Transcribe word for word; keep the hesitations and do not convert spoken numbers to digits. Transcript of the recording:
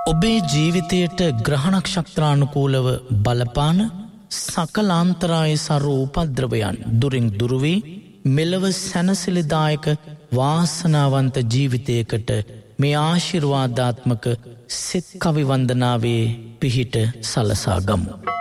ඔබේ ජීවිතයට ග්‍රහණක්ෂත්‍රානුකූලව බලපාන සකලාන්තරාය සරු උපද්‍රවයන් දුරින් දුරුවී මෙලව සැනසිලිදායක වාසනාවන්ත ජීවිතයකට මේ ආශිර්වාදාත්මක සිත් කවි වන්දනාවේ පිහිට සලසා ගමු.